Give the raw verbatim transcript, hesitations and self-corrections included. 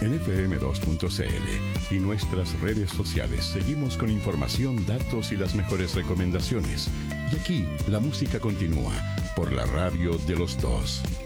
En F M dos punto C L y nuestras redes sociales seguimos con información, datos y las mejores recomendaciones. Y aquí la música continúa por la radio de los dos.